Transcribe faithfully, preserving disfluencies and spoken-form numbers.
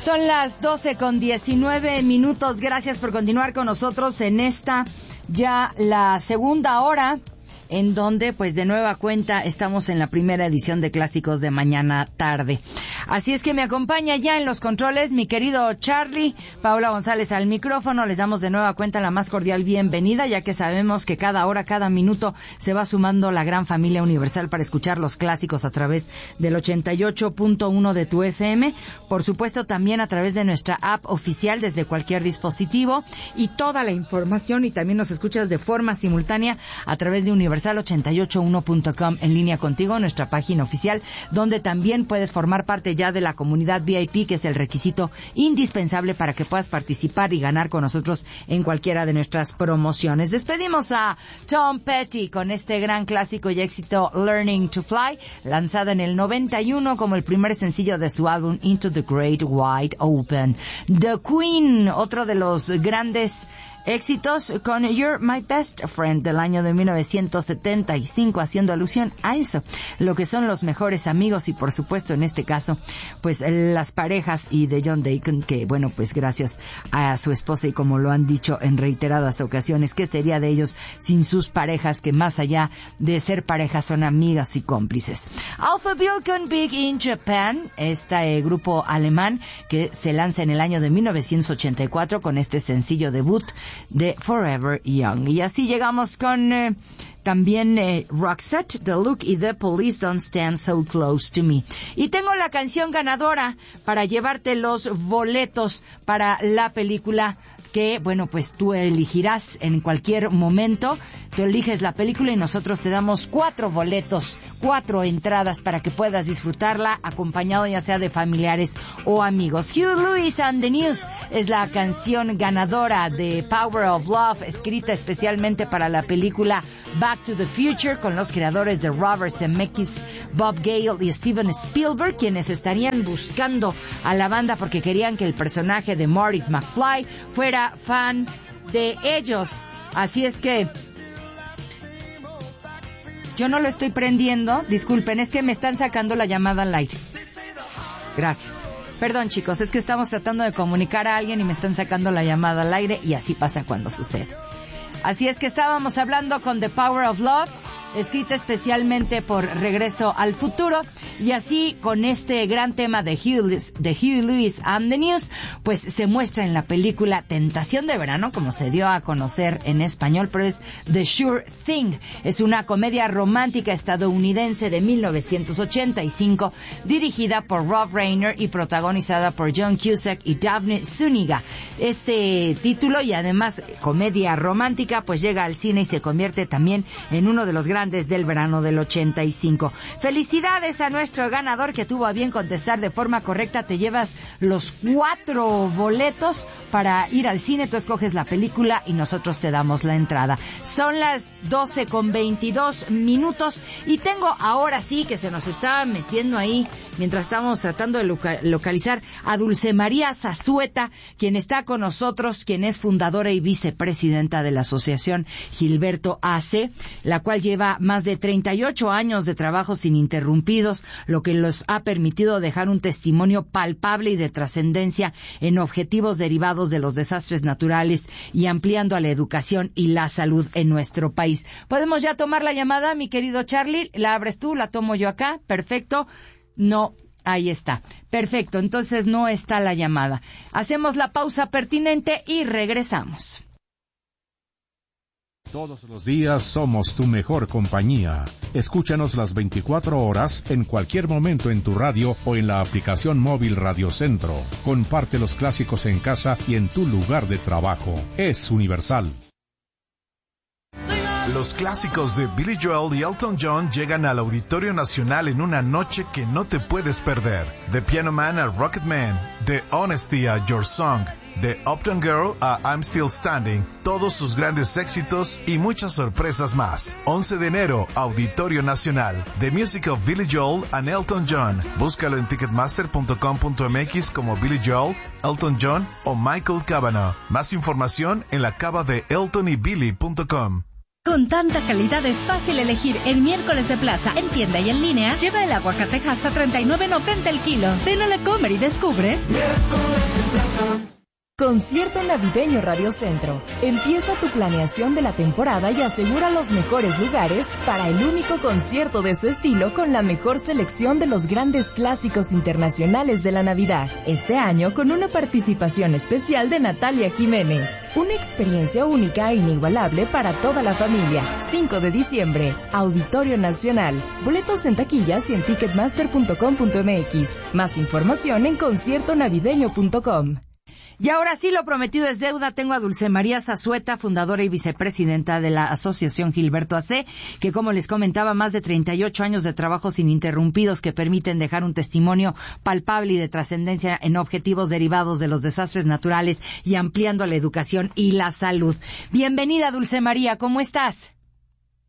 Son las doce con diecinueve minutos. Gracias por continuar con nosotros en esta ya la segunda hora, en donde pues de nueva cuenta estamos en la primera edición de Clásicos de Mañana Tarde. Así es que me acompaña ya en los controles mi querido Charlie, Paula González al micrófono. Les damos de nueva cuenta la más cordial bienvenida, ya que sabemos que cada hora, cada minuto se va sumando la gran familia universal para escuchar los clásicos a través del ochenta y ocho punto uno de tu F M. Por supuesto también a través de nuestra app oficial desde cualquier dispositivo, y toda la información, y también nos escuchas de forma simultánea a través de Universal ochenta y ocho punto uno punto com en línea contigo, nuestra página oficial, donde también puedes formar parte ya de la comunidad V I P, que es el requisito indispensable para que puedas participar y ganar con nosotros en cualquiera de nuestras promociones. Despedimos a Tom Petty con este gran clásico y éxito Learning to Fly, lanzado en el noventa y uno como el primer sencillo de su álbum Into the Great Wide Open. The Queen, otro de los grandes éxitos, con You're My Best Friend del año de mil novecientos setenta y cinco, haciendo alusión a eso, lo que son los mejores amigos, y por supuesto en este caso pues las parejas, y de John Deacon, que bueno, pues gracias a su esposa, y como lo han dicho en reiteradas ocasiones, ¿qué sería de ellos sin sus parejas, que más allá de ser parejas son amigas y cómplices? Alpha Bill con Big in Japan, este eh, grupo alemán que se lanza en el año de mil novecientos ochenta y cuatro con este sencillo debut de Forever Young. Y así llegamos con eh, también eh, Roxette, The Look y The Police Don't Stand So Close to Me. Y tengo la canción ganadora para llevarte los boletos para la película, que bueno, pues tú elegirás en cualquier momento. Tú eliges la película y nosotros te damos cuatro boletos, cuatro entradas para que puedas disfrutarla acompañado ya sea de familiares o amigos. Huey Lewis and the News es la canción ganadora de Power of Love, escrita especialmente para la película Back to the Future, con los creadores de Robert Zemeckis, Bob Gale y Steven Spielberg, quienes estarían buscando a la banda porque querían que el personaje de Marty McFly fuera fan de ellos. Así es que yo no lo estoy prendiendo, disculpen, es que me están sacando la llamada al aire. Gracias. Perdón, chicos, es que estamos tratando de comunicar a alguien y me están sacando la llamada al aire, y así pasa cuando sucede. Así es que estábamos hablando con The Power of Love, escrita especialmente por Regreso al Futuro, y así con este gran tema de Huey, de Huey Lewis and the News, pues se muestra en la película Tentación de Verano, como se dio a conocer en español, pero es The Sure Thing. Es una comedia romántica estadounidense de mil novecientos ochenta y cinco, dirigida por Rob Reiner y protagonizada por John Cusack y Daphne Zuniga. Este título, y además comedia romántica, pues llega al cine y se convierte también en uno de los grandes del verano del ochenta y cinco. Felicidades a nuestro ganador que tuvo a bien contestar de forma correcta. Te llevas los cuatro boletos para ir al cine. Tú escoges la película y nosotros te damos la entrada. Son las doce con veintidós minutos y tengo ahora sí que se nos estaba metiendo ahí mientras estábamos tratando de loca- localizar a Dulce María Zazueta, quien está con nosotros, quien es fundadora y vicepresidenta de la Asociación Gilberto A C, la cual lleva más de treinta y ocho años de trabajos ininterrumpidos, lo que los ha permitido dejar un testimonio palpable y de trascendencia en objetivos derivados de los desastres naturales y ampliando a la educación y la salud en nuestro país. ¿Podemos ya tomar la llamada, mi querido Charlie? ¿La abres tú? ¿La tomo yo acá? Perfecto. No, ahí está. Perfecto, entonces no está la llamada. Hacemos la pausa pertinente y regresamos. Todos los días somos tu mejor compañía. Escúchanos las veinticuatro horas en cualquier momento en tu radio o en la aplicación móvil Radio Centro. Comparte los clásicos en casa y en tu lugar de trabajo. Es universal. Los clásicos de Billy Joel y Elton John llegan al Auditorio Nacional en una noche que no te puedes perder. De Piano Man a Rocket Man, de Honesty a Your Song, de Uptown Girl a I'm Still Standing, todos sus grandes éxitos y muchas sorpresas más. once de enero, Auditorio Nacional, The Music of Billy Joel and Elton John. Búscalo en ticketmaster punto com punto m x como Billy Joel, Elton John o Michael Cavanaugh. Más información en la cava de elton y billy punto com. Con tanta calidad es fácil elegir el miércoles de plaza. En tienda y en línea, lleva el aguacatejas a treinta y nueve noventa el kilo. Ven a la Comer y descubre. Miércoles de plaza. Concierto Navideño Radio Centro. Empieza tu planeación de la temporada y asegura los mejores lugares para el único concierto de su estilo con la mejor selección de los grandes clásicos internacionales de la Navidad. Este año con una participación especial de Natalia Jiménez. Una experiencia única e inigualable para toda la familia. cinco de diciembre, Auditorio Nacional. Boletos en taquillas y en ticketmaster punto com punto m x. Más información en concierto navideño punto com. Y ahora sí, lo prometido es deuda. Tengo a Dulce María Zazueta, fundadora y vicepresidenta de la Asociación Gilberto Acé, que, como les comentaba, más de treinta y ocho años de trabajos ininterrumpidos que permiten dejar un testimonio palpable y de trascendencia en objetivos derivados de los desastres naturales y ampliando la educación y la salud. Bienvenida, Dulce María, ¿cómo estás?